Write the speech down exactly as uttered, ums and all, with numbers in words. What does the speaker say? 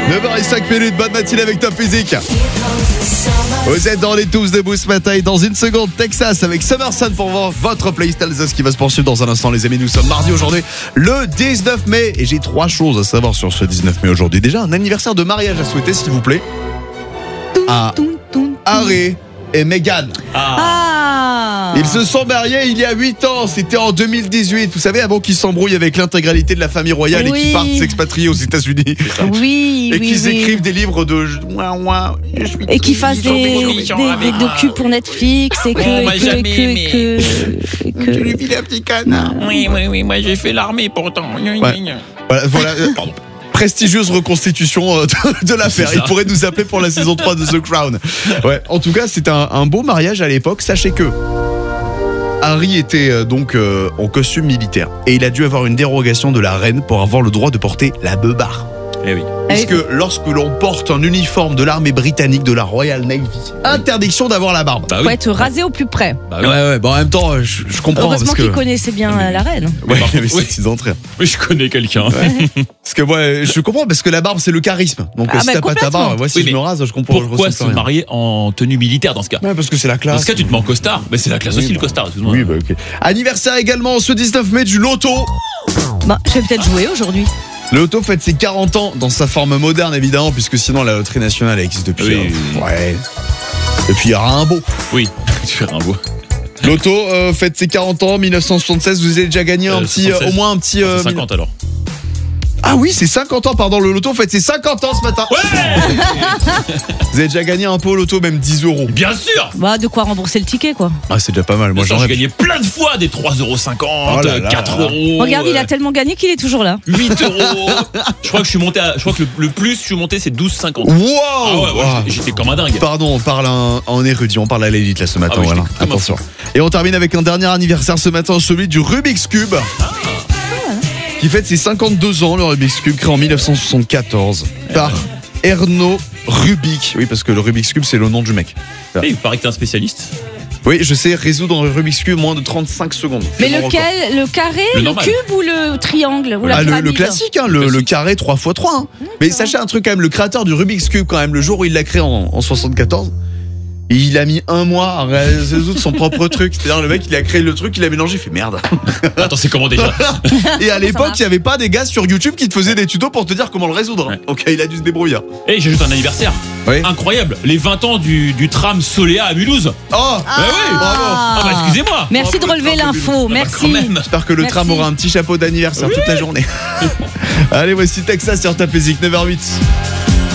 neuf heures cinq minutes, bonne matinée avec Top Music. Vous êtes dans les tous debout ce matin et dans une seconde, Texas avec Summer Sun pour voir votre playlist Alsace qui va se poursuivre dans un instant, les amis. Nous sommes mardi aujourd'hui, le dix-neuf mai, et j'ai trois choses à savoir sur ce dix-neuf mai aujourd'hui. Déjà, un anniversaire de mariage à souhaiter, s'il vous plaît, à Harry et Meghan. Ah. Ils se sont mariés il y a huit ans, c'était en deux mille dix-huit. Vous savez, avant qu'ils s'embrouillent avec l'intégralité de la famille royale oui. et qu'ils partent s'expatrier aux États-Unis. Oui, et oui, qu'ils oui. écrivent des livres de. Et qu'ils fassent des, des, des docus pour Netflix et que. Bon, moi, et que, jamais, et que, mais- et que, et que- Je lui dis les petits canards. Oui, oui, oui, moi j'ai fait l'armée pourtant. Ouais. Voilà, voilà. euh, Pardon. Prestigieuse reconstitution euh, de, de l'affaire. Il pourrait nous appeler pour la saison trois de The Crown. Ouais, en tout cas, c'était un, un beau mariage à l'époque. Sachez que Harry était euh, donc euh, en costume militaire et il a dû avoir une dérogation de la reine pour avoir le droit de porter la beubare. Eh oui. Puisque lorsque l'on porte un uniforme de l'armée britannique, de la Royal Navy, interdiction d'avoir la barbe. Bah Faut oui. être rasé au plus près. Bah Ouais, oui. ouais, bon, en même temps, je, je comprends. Heureusement parce que... qu'il connaissait bien euh, la reine. Ouais, Par il avait contre, oui. six entrées. Oui, je connais quelqu'un. Parce que moi, je comprends parce que la barbe, c'est le charisme. Donc Ah, si bah, t'as pas ta complètement. barbe, moi, si Oui, je mais me rase, je comprends. je Pourquoi ressens se rien. marier en tenue militaire dans ce cas? Ouais, parce que c'est la classe. Dans ce cas, tu te mets en costard. Mais c'est la classe Oui, aussi, bah. le costard, excuse-moi. Oui, bah ok. Anniversaire également ce dix-neuf mai du loto. Bah, je vais peut-être jouer aujourd'hui. Le loto fête ses quarante ans dans sa forme moderne, évidemment, puisque sinon la loterie nationale elle existe depuis. Oui, euh, oui. Ouais. Depuis Rimbaud. Oui, tu fais un beau. Loto euh, fête ses quarante ans, mille neuf cent soixante-seize. Vous avez déjà gagné un Euh, petit, euh, soixante-seize. au moins un petit. euh, C'est cinquante alors. Ah oui, c'est cinquante ans, pardon. Le loto fête ses cinquante ans ce matin. Ouais. Vous avez déjà gagné un pot au loto, même dix euros. Bien sûr. Bah, de quoi rembourser le ticket, quoi. Ah, c'est déjà pas mal. Moi, Moi, j'en j'ai rêve. gagné plein de fois des trois euros cinquante, Oh là là quatre là. euros. Regarde, il euh, a tellement gagné qu'il est toujours là. huit euros. Je crois que je suis monté à, je crois que le, le plus je suis monté c'est douze cinquante. Wow. Ah ouais, ouais, Wow. j'étais- j'étais comme un dingue. Pardon, on parle en, en érudit, on parle à l'élite là ce matin. Ah oui, voilà. j'étais comme un Attention. Et on termine avec un dernier anniversaire ce matin, celui du Rubik's Cube. Qui fête ses cinquante-deux ans, le Rubik's Cube, créé en mille neuf cent soixante-quatorze par Erno Rubik. Oui, parce que le Rubik's Cube, c'est le nom du mec. Et il paraît que t'es un spécialiste. Oui, je sais résoudre le Rubik's Cube en moins de trente-cinq secondes. Mais C'est mon record. lequel? Le carré, Le le, normal. cube ou le triangle ou la Ah, le, pyramide? le classique, hein, le, classique. le carré trois fois trois. Hein. Mais sachez un truc quand même, le créateur du Rubik's Cube, quand même, le jour où il l'a créé en, en soixante-quatorze, il a mis un mois à résoudre son propre truc. C'est-à-dire le mec, il a créé le truc, il a mélangé, il fait merde. Attends, c'est comment déjà? Et à l'époque, marche. il n'y avait pas des gars sur YouTube qui te faisaient des tutos pour te dire comment le résoudre. Ouais. Ok, il a dû se débrouiller. Et j'ajoute un anniversaire. Oui. Incroyable. Les vingt ans du, du tram Soléa à Mulhouse. Oh, Ah. Bah oui. bravo. Ah bah excusez-moi. Merci de Bravo, relever bravo, l'info, Ah bah, merci. quand même. J'espère que le Merci. tram aura un petit chapeau d'anniversaire toute la journée. Allez, voici Texas sur Top Music, neuf heures huit.